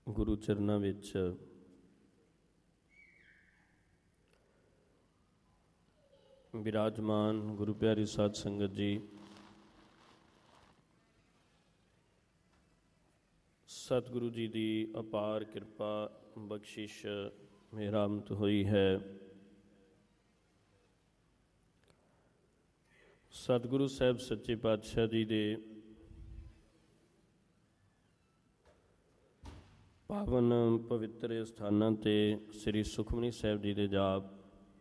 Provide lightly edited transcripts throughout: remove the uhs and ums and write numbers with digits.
ਗੁਰੂ ਚਰਨਾਂ ਵਿੱਚ ਵਿਰਾਜਮਾਨ ਗੁਰੂ ਪਿਆਰੀ ਸਾਧ ਸੰਗਤ ਜੀ, ਸਤਿਗੁਰੂ ਜੀ ਦੀ ਅਪਾਰ ਕਿਰਪਾ ਬਖਸ਼ਿਸ਼ ਮਿਹਰਾਮਤ ਹੋਈ ਹੈ। ਸਤਿਗੁਰੂ ਸਾਹਿਬ ਸੱਚੇ ਪਾਤਸ਼ਾਹ ਜੀ ਦੇ ਪਾਵਨ ਪਵਿੱਤਰ ਸਥਾਨਾਂ 'ਤੇ ਸ੍ਰੀ ਸੁਖਮਨੀ ਸਾਹਿਬ ਜੀ ਦੇ ਜਾਪ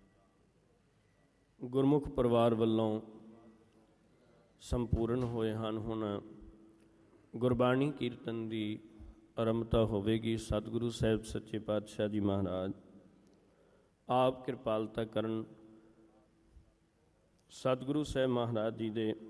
ਗੁਰਮੁਖ ਪਰਿਵਾਰ ਵੱਲੋਂ ਸੰਪੂਰਨ ਹੋਏ ਹਨ। ਹੁਣ ਗੁਰਬਾਣੀ ਕੀਰਤਨ ਦੀ ਆਰੰਭਤਾ ਹੋਵੇਗੀ। ਸਤਿਗੁਰੂ ਸਾਹਿਬ ਸੱਚੇ ਪਾਤਸ਼ਾਹ ਜੀ ਮਹਾਰਾਜ ਆਪ ਕਿਰਪਾਲਤਾ ਕਰਨ। ਸਤਿਗੁਰੂ ਸਾਹਿਬ ਮਹਾਰਾਜ ਜੀ ਦੇ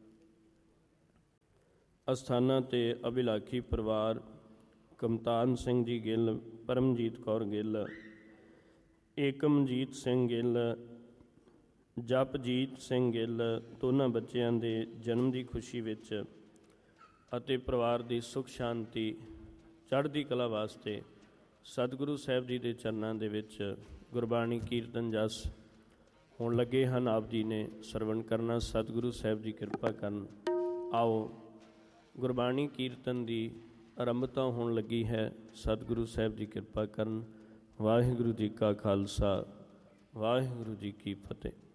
ਅਸਥਾਨਾਂ 'ਤੇ ਅਭਿਲਾਖੀ ਪਰਿਵਾਰ ਕਮਤਾਨ ਸਿੰਘ ਜੀ ਗਿੱਲ, ਪਰਮਜੀਤ ਕੌਰ ਗਿੱਲ, ਏਕਮਜੀਤ ਸਿੰਘ ਗਿੱਲ, ਜਪਜੀਤ ਸਿੰਘ ਗਿੱਲ, ਦੋਨਾਂ ਬੱਚਿਆਂ ਦੇ ਜਨਮ ਦੀ ਖੁਸ਼ੀ ਵਿੱਚ ਅਤੇ ਪਰਿਵਾਰ ਦੀ ਸੁੱਖ ਸ਼ਾਂਤੀ ਚੜ੍ਹਦੀ ਕਲਾ ਵਾਸਤੇ ਸਤਿਗੁਰੂ ਸਾਹਿਬ ਜੀ ਦੇ ਚਰਨਾਂ ਦੇ ਵਿੱਚ ਗੁਰਬਾਣੀ ਕੀਰਤਨ ਜਸ ਹੋਣ ਲੱਗੇ ਹਨ। ਆਪ ਜੀ ਨੇ ਸਰਵਣ ਕਰਨਾ। ਸਤਿਗੁਰੂ ਸਾਹਿਬ ਜੀ ਕਿਰਪਾ ਕਰਨ। ਆਓ, ਗੁਰਬਾਣੀ ਕੀਰਤਨ ਦੀ ਆਰੰਭਤਾ ਹੋਣ ਲੱਗੀ ਹੈ। ਸਤਿਗੁਰੂ ਸਾਹਿਬ ਜੀ ਕਿਰਪਾ ਕਰਨ। ਵਾਹਿਗੁਰੂ ਜੀ ਕਾ ਖਾਲਸਾ, ਵਾਹਿਗੁਰੂ ਜੀ ਕੀ ਫਤਿਹ।